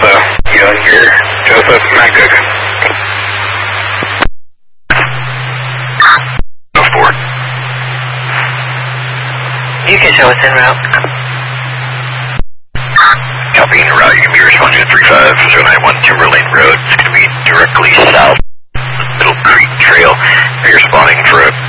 Alpha, you on your Joseph MacCook? No, 4. You can show us en route. Copy en route, you can be responding to 3509 Timberlane Road. It's going to be directly south, Middle Creek Trail. You're responding for a